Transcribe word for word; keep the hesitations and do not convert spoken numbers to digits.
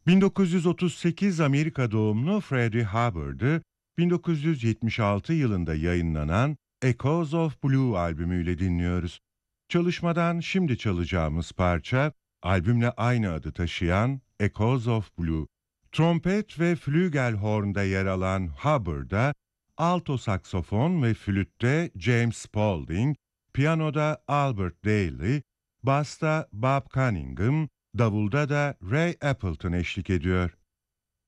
bin dokuz yüz otuz sekiz Amerika doğumlu Freddie Hubbard'ı bin dokuz yüz yetmiş altı yılında yayınlanan Echoes of Blue albümüyle dinliyoruz. Çalışmadan şimdi çalacağımız parça, albümle aynı adı taşıyan Echoes of Blue. Trompet ve flügelhorn'da yer alan Hubbard'a, alto saksofon ve flütte James Spaulding, piyanoda Albert Daly, basta Bob Cunningham, davulda da Ray Appleton eşlik ediyor.